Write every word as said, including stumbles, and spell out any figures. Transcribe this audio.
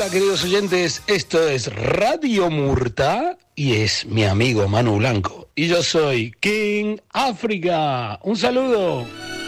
Hola queridos oyentes, esto es Radio Murta y es mi amigo Manu Blanco. Y yo soy King África. Un saludo.